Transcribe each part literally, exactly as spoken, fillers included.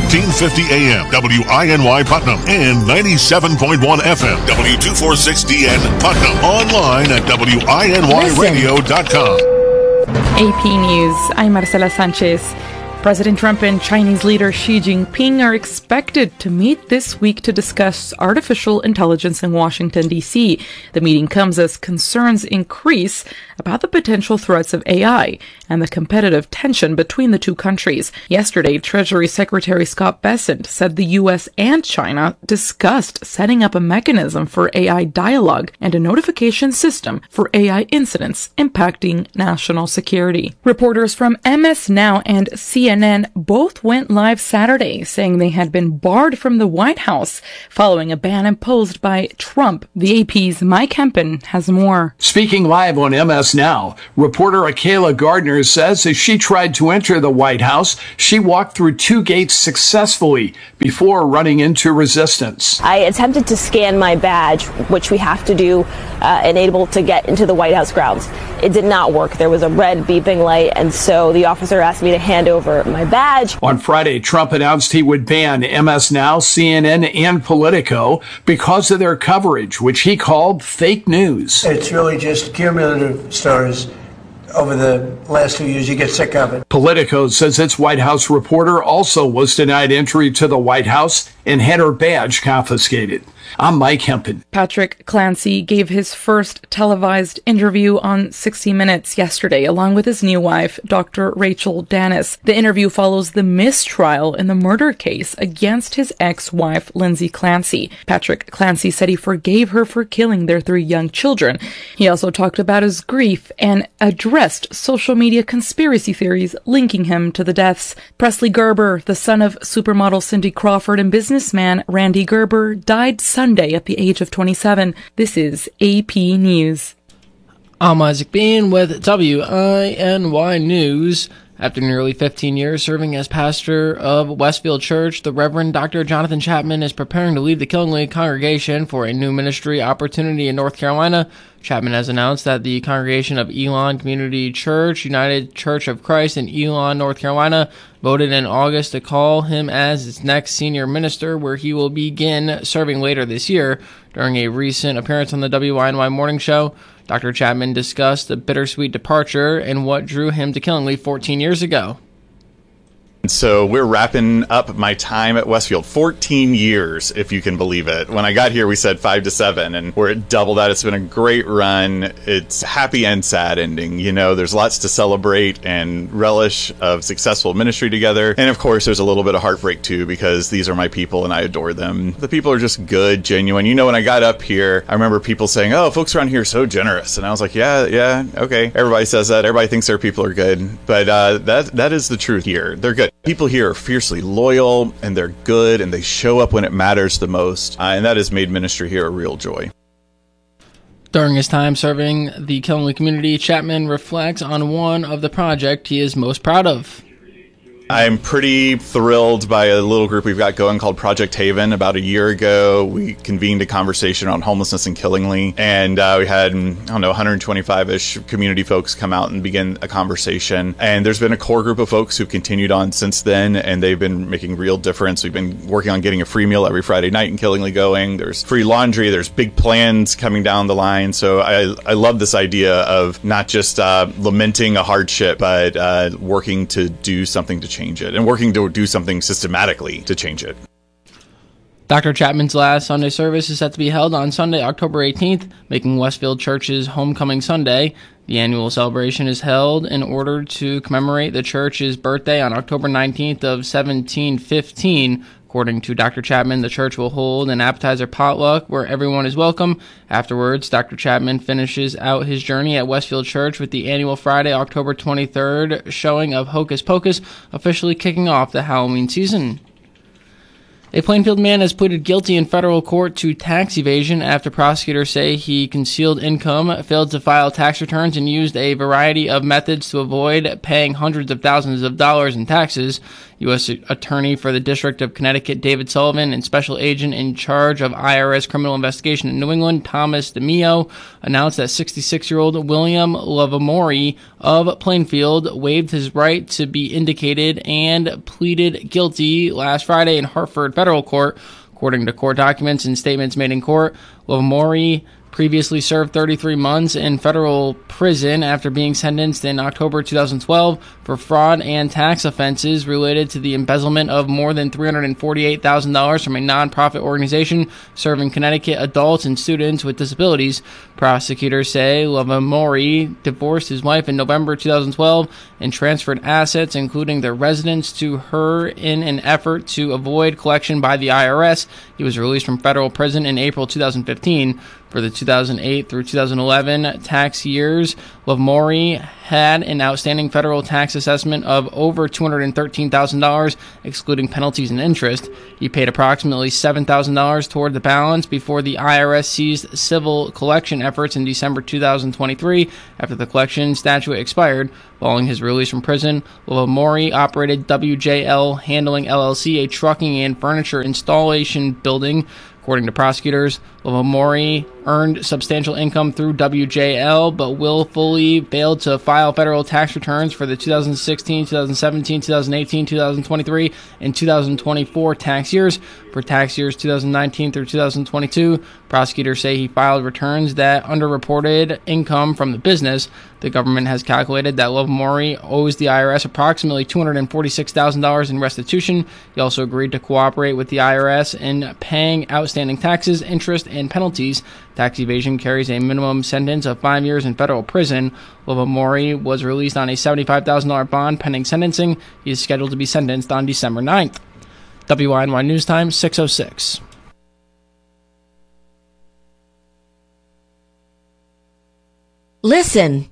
thirteen fifty A M, W I N Y Putnam, and ninety-seven point one F M, W two forty-six D N Putnam. Online at W I N Y radio dot com. A P News, I'm Marcela Sanchez. President Trump and Chinese leader Xi Jinping are expected to meet this week to discuss artificial intelligence in Washington, D C. The meeting comes as concerns increase about the potential threats of A I and the competitive tension between the two countries. Yesterday, Treasury Secretary Scott Bessent said the U S and China discussed setting up a mechanism for A I dialogue and a notification system for A I incidents impacting national security. Reporters from M S Now and C N N both went live Saturday, saying they had been barred from the White House following a ban imposed by Trump. The A P's Mike Hempen has more. Speaking live on M S Now, reporter Akayla Gardner says as she tried to enter the White House, she walked through two gates successfully before running into resistance. I attempted to scan my badge, which we have to do uh, and able to get into the White House grounds. It did not work. There was a red beeping light, and so the officer asked me to hand over my badge. On Friday, Trump announced he would ban M S Now, C N N, and Politico because of their coverage, which he called fake news. It's really just cumulative stories. Over the last few years, you get sick of it. Politico says its White House reporter also was denied entry to the White House and had her badge confiscated. I'm Mike Hempen. Patrick Clancy gave his first televised interview on sixty minutes yesterday, along with his new wife, Doctor Rachel Dennis. The interview follows the mistrial in the murder case against his ex-wife, Lindsay Clancy. Patrick Clancy said he forgave her for killing their three young children. He also talked about his grief and addressed social media conspiracy theories linking him to the deaths. Presley Gerber, the son of supermodel Cindy Crawford and businessman Randy Gerber, died Sunday at the age of twenty-seven. This is A P News. I'm Isaac Bean with W I N Y News. After nearly fifteen years serving as pastor of Westfield Church, the Reverend Doctor Jonathan Chapman is preparing to leave the Killingly congregation for a new ministry opportunity in North Carolina. Chapman has announced that the congregation of Elon Community Church, United Church of Christ in Elon, North Carolina, voted in August to call him as its next senior minister, where he will begin serving later this year. During a recent appearance on the W I N Y Morning Show, Doctor Chapman discussed the bittersweet departure and what drew him to Killingly fourteen years ago. So we're wrapping up my time at Westfield. fourteen years, if you can believe it. When I got here, we said five to seven, and we're at double that. It's been a great run. It's happy and sad ending. You know, there's lots to celebrate and relish of successful ministry together. And of course, there's a little bit of heartbreak too, because these are my people and I adore them. The people are just good, genuine. You know, when I got up here, I remember people saying, oh, folks around here are so generous. And I was like, yeah, yeah, okay. Everybody says that. Everybody thinks their people are good. But uh, that that is the truth here. They're good. People here are fiercely loyal, and they're good, and they show up when it matters the most, uh, and that has made ministry here a real joy. During his time serving the Killingly community, Chapman reflects on one of the projects he is most proud of. I'm pretty thrilled by a little group we've got going called Project Haven. About a year ago, we convened a conversation on homelessness in Killingly, and uh, we had, I don't know, one hundred twenty-five-ish community folks come out and begin a conversation. And there's been a core group of folks who've continued on since then, and they've been making real difference. We've been working on getting a free meal every Friday night in Killingly going. There's free laundry. There's big plans coming down the line. So I, I love this idea of not just uh, lamenting a hardship, but uh, working to do something to change change it and working to do something systematically to change it. Doctor Chapman's last Sunday service is set to be held on Sunday, October eighteenth, making Westfield Church's Homecoming Sunday. The annual celebration is held in order to commemorate the church's birthday on October nineteenth of seventeen fifteen. According to Doctor Chapman, the church will hold an appetizer potluck where everyone is welcome. Afterwards, Doctor Chapman finishes out his journey at Westfield Church with the annual Friday, October twenty-third showing of Hocus Pocus, officially kicking off the Halloween season. A Plainfield man has pleaded guilty in federal court to tax evasion after prosecutors say he concealed income, failed to file tax returns, and used a variety of methods to avoid paying hundreds of thousands of dollars in taxes. U S Attorney for the District of Connecticut David Sullivan and Special Agent in charge of I R S Criminal Investigation in New England Thomas DeMio announced that sixty-six-year-old William Lavamori of Plainfield waived his right to be indicated and pleaded guilty last Friday in Hartford federal court. According to court documents and statements made in court, Lavamori previously served thirty-three months in federal prison after being sentenced in October two thousand twelve for fraud and tax offenses related to the embezzlement of more than three hundred forty-eight thousand dollars from a nonprofit organization serving Connecticut adults and students with disabilities. Prosecutors say Lavamori divorced his wife in November two thousand twelve and transferred assets, including their residence, to her in an effort to avoid collection by the I R S. He was released from federal prison in April two thousand fifteen. For the two thousand eight through two thousand eleven tax years, Lavamori had an outstanding federal tax assessment of over two hundred thirteen thousand dollars, excluding penalties and interest. He paid approximately seven thousand dollars toward the balance before the I R S ceased civil collection efforts in December two thousand twenty-three after the collection statute expired. Following his release from prison, Lavamori operated W J L Handling L L C, a trucking and furniture installation building. According to prosecutors, Lavamori earned substantial income through W J L, but willfully failed to file federal tax returns for the two thousand sixteen, two thousand seventeen, two thousand eighteen, two thousand twenty-three, and two thousand twenty-four tax years. For tax years two thousand nineteen through two thousand twenty-two, prosecutors say he filed returns that underreported income from the business. The government has calculated that Lavamori owes the I R S approximately two hundred forty-six thousand dollars in restitution. He also agreed to cooperate with the I R S in paying outstanding taxes, interest, and penalties. Tax evasion carries a minimum sentence of five years in federal prison. Lavamori was released on a seventy-five thousand dollars bond pending sentencing. He is scheduled to be sentenced on December ninth. W I N Y News Time, six oh six. Listen.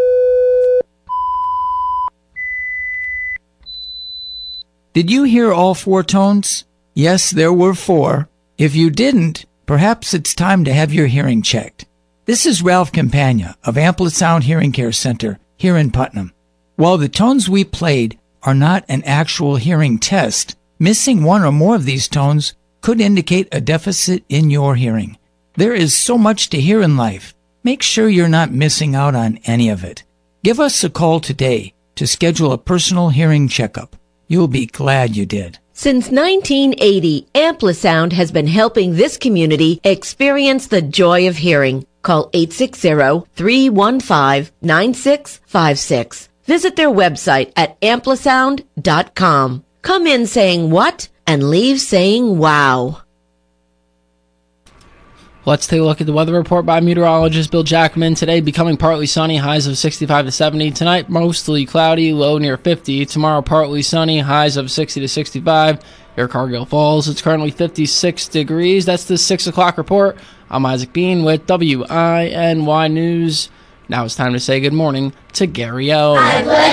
Did you hear all four tones? Yes, there were four. If you didn't, perhaps it's time to have your hearing checked. This is Ralph Campagna of Amplisound Hearing Care Center here in Putnam. While the tones we played are not an actual hearing test, missing one or more of these tones could indicate a deficit in your hearing. There is so much to hear in life. Make sure you're not missing out on any of it. Give us a call today to schedule a personal hearing checkup. You'll be glad you did. Since nineteen eighty, Amplisound has been helping this community experience the joy of hearing. Call eight six zero, three one five, nine six five six. Visit their website at amplisound dot com. Come in saying what and leave saying wow. Let's take a look at the weather report by meteorologist Bill Jackman. Today, becoming partly sunny, highs of sixty-five to seventy. Tonight, mostly cloudy, low near fifty. Tomorrow, partly sunny, highs of sixty to sixty-five. Here, Cargill Falls, it's currently fifty-six degrees. That's the six o'clock report. I'm Isaac Bean with W I N Y News. Now it's time to say good morning to Gary O.